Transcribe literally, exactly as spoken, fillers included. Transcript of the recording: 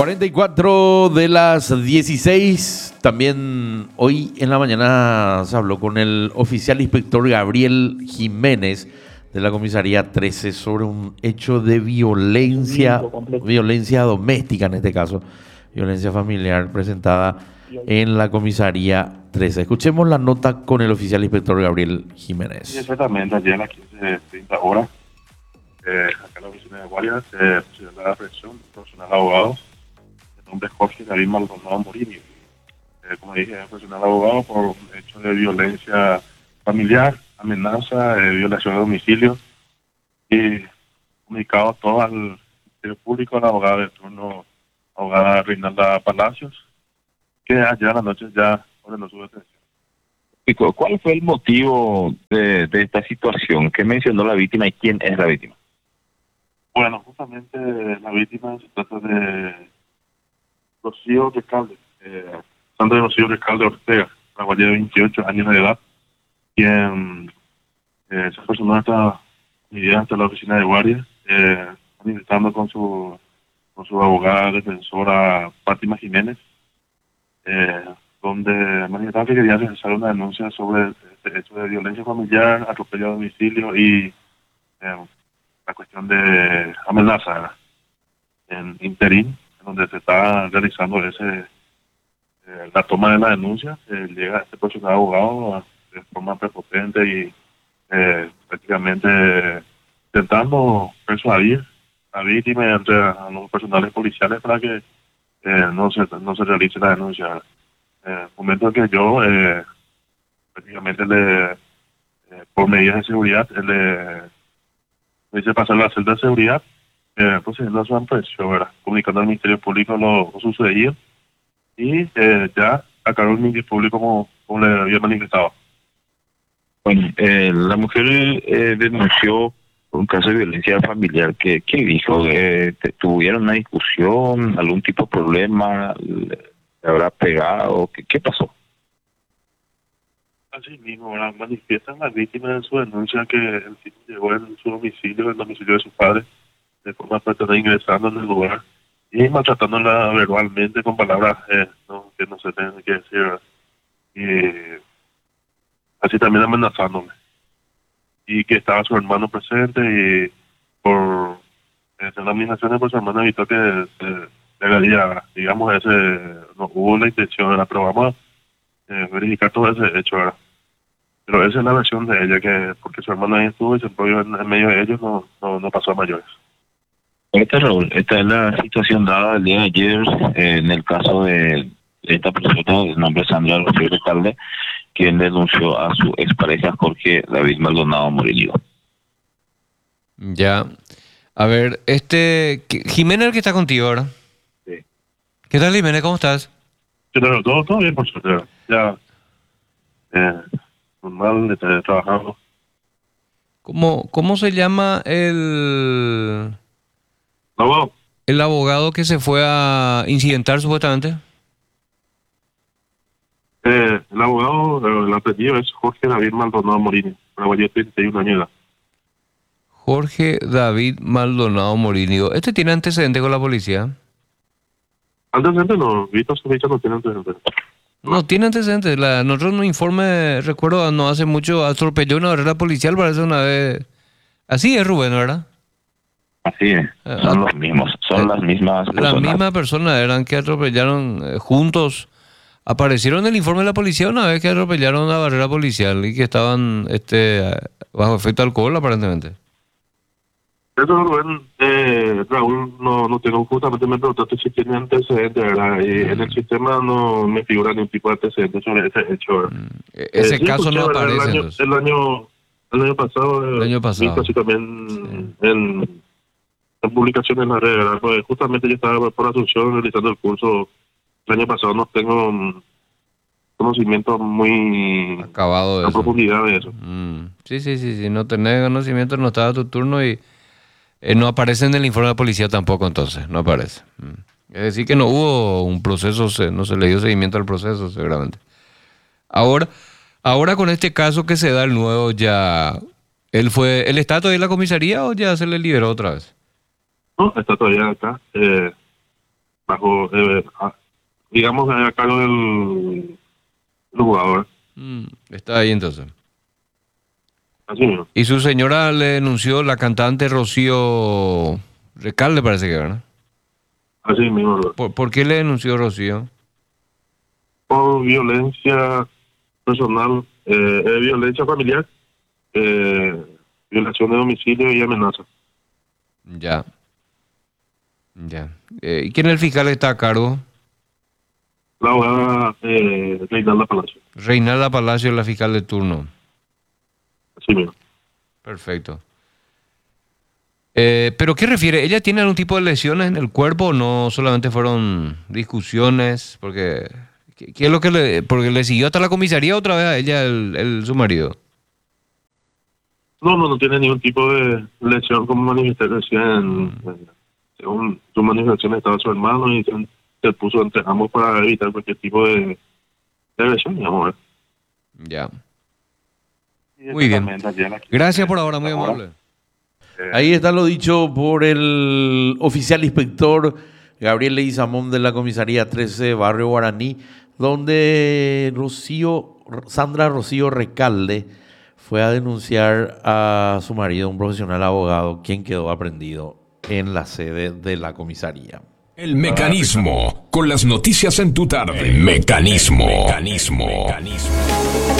cuarenta y cuatro de las dieciséis. También hoy en la mañana se habló con el oficial inspector Gabriel Jiménez de la comisaría trece sobre un hecho de violencia, violencia doméstica en este caso, violencia familiar presentada en la comisaría trece. Escuchemos la nota con el oficial inspector Gabriel Jiménez. Sí, exactamente, ayer a las quince treinta horas, eh, acá en la oficina de guardia se procedió a la aprehensión de personal abogado, de nombre Jorge David Maldonado Morini. Eh, como dije, es personal abogado por un hecho de violencia familiar, amenaza, eh, violación de domicilio, y comunicado todo al Ministerio Público, a la abogada de turno, abogada Reinalda Palacios, que ayer a la noche ya ordenó su detención. ¿Y cuál fue el motivo de, de esta situación? ¿Qué mencionó la víctima y quién es la víctima? Bueno, justamente la víctima se trata de Rocío Recalde, eh, Sandra Rocío Recalde Ortega, una guardia de veintiocho años de edad, quien eh, se personó hasta mi hasta la oficina de guardia, eh, manifestando con su con su abogada defensora Fátima Jiménez, eh, donde manifestaba que quería realizar una denuncia sobre este hecho de violencia familiar, atropello a domicilio y eh, la cuestión de amenaza, ¿verdad? En interín, en donde se está realizando ese eh, la toma de la denuncia. Eh, llega este personal abogado de forma prepotente y eh, prácticamente intentando persuadir a la víctima y entre a los personales policiales para que eh, no se no se realice la denuncia, ¿verdad? Eh, momento en que yo eh, prácticamente le, eh, por medidas de seguridad, él le, le hice pasar la celda de seguridad, eh, procediendo a su aprehensión, ¿verdad? Comunicando al Ministerio Público lo, lo sucedido y eh, ya a cargo del Ministerio Público como, como le había manifestado. Bueno, eh, la mujer eh, denunció un caso de violencia familiar. ¿Qué, qué dijo? Eh, ¿Tuvieron una discusión? ¿Algún tipo de problema? ¿Le habrá pegado? ¿Qué, qué pasó? Así mismo, ¿verdad? Manifiestan las víctimas en su denuncia que el tipo llegó en su domicilio, en el domicilio de su padre, de forma pretendida ingresando en el lugar y maltratándola verbalmente con palabras eh, no, que no se tienen que decir, ¿verdad? Y así también amenazándome. Y que estaba su hermano presente y por eh, en las administraciones por su hermano evitó que se le haga, digamos, ese, no hubo la intención, ¿verdad? Pero vamos a eh, verificar todo ese hecho, ¿verdad? Pero esa es la versión de ella, que porque su hermano ahí estuvo y se enrolló en, en medio de ellos, no, no, no pasó a mayores. Esta, Raúl, esta es la situación dada el día de ayer eh, en el caso de esta persona, de nombre Sandra Rocío Recalde, quien denunció a su expareja Jorge David Maldonado Morillo. Ya. A ver, este... Jiménez, el que está contigo ahora. Sí. ¿Qué tal, Jiménez? ¿Cómo estás? Pero todo, todo bien, por suerte. Ya, eh, normal, eh, trabajando. ¿Cómo, cómo se llama el... ¿Abogado? el abogado que se fue a incidentar supuestamente? Eh, el abogado, eh, el apellido es Jorge David Maldonado Morini, una guardia de treinta y un años de edad. Jorge David Maldonado Morillo. ¿Este tiene antecedentes con la policía? Antecedentes no, Víctor Sospecha no tiene antecedentes. No tiene antecedentes. La, nosotros no informe, recuerdo, no hace mucho, atropelló una barrera policial, parece una vez. Así es, Rubén, ¿verdad? Así es, son los mismos, son las mismas personas. Las mismas personas eran que atropellaron eh, juntos. Aparecieron en el informe de la policía una vez que atropellaron una barrera policial y que estaban este, bajo efecto de alcohol, aparentemente. Eso, Rubén, eh, Raúl, no, no tengo, justamente me preguntaste si tiene antecedentes, ¿verdad? Y en el sistema no me figura ningún tipo de antecedentes sobre ese hecho, ¿verdad? Mm. Ese Eh, sí, caso escuché, no ¿verdad? aparece. El año, Entonces. el año, el año pasado, El año pasado. vi casi también sí. en, en publicaciones en la red, ¿verdad? Porque justamente yo estaba por Asunción realizando el curso el año pasado, no tengo um, conocimiento muy acabado de a eso. profundidad de eso. Mm. Sí, sí, sí, sí, no tenés conocimiento, no estaba tu turno y eh, no aparece en el informe de la policía tampoco, entonces, no aparece. Mm. Es decir que no hubo un proceso, se, no se le dio seguimiento al proceso, seguramente. Ahora, ahora con este caso que se da el nuevo, ya, ¿él fue, él está todavía en la comisaría o ya se le liberó otra vez? No, está todavía acá. Eh, bajo, eh, a- digamos, a cargo del, del jugador. Mm, está ahí entonces. Así mismo. Y su señora le denunció, la cantante Rocío Recalde, parece que, ¿verdad? Así mismo, ¿verdad? ¿Por, por qué le denunció Rocío? Por violencia personal, eh, eh, violencia familiar, eh, violación de domicilio y amenaza. Ya. Ya. Eh, ¿y quién es el fiscal que está a cargo? La abogada eh, Reinalda Palacio. Reinalda Palacio, la fiscal de turno. Así mismo. Perfecto. Eh, ¿Pero qué refiere? ¿Ella tiene algún tipo de lesiones en el cuerpo o no solamente fueron discusiones? Porque, ¿qué, qué es lo que le...? Porque le siguió hasta la comisaría otra vez a ella, el, el- su marido. No, no, no tiene ningún tipo de lesión como manifesté recién. eh, Según su manifestación estaba su hermano y se, se puso entre ambos para evitar cualquier tipo de, de lesión, digamos. ¿eh? Ya. Muy bien. Gracias por ahora, muy amable. Ahí está lo dicho por el oficial inspector Gabriel Leguizamón de la comisaría trece, Barrio Guaraní, donde Rocío, Sandra Rocío Recalde fue a denunciar a su marido, un profesional abogado, quien quedó aprendido en la sede de la comisaría. El mecanismo, con las noticias en tu tarde. Mecanismo. Mecanismo. Mecanismo.